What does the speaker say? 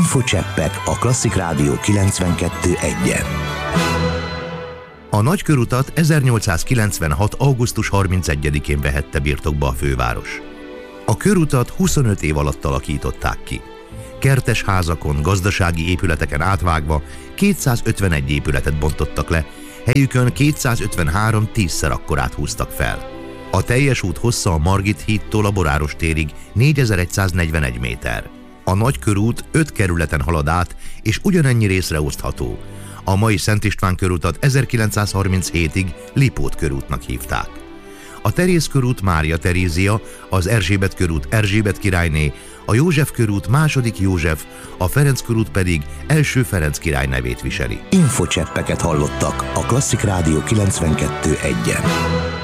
Infocseppek a Klasszik Rádió 92.1-en. A Nagykörutat 1896. augusztus 31-én vehette birtokba a főváros. A körutat 25 év alatt alakították ki. Kertes házakon, gazdasági épületeken átvágva 251 épületet bontottak le, helyükön 253 10-szer akkorát húztak fel. A teljes út hossza a Margit hídtól a Boráros térig 4141 méter. A Nagykörút 5 kerületen halad át, és ugyanennyi részre osztható. A mai Szent István körutat 1937-ig Lipót körútnak hívták. A Teréz körút Mária Terézia, az Erzsébet körút Erzsébet királyné, a József körút II. József, a Ferenc körút pedig I. Ferenc király nevét viseli. Infocseppeket hallottak a Klasszik Rádió 92.1-en.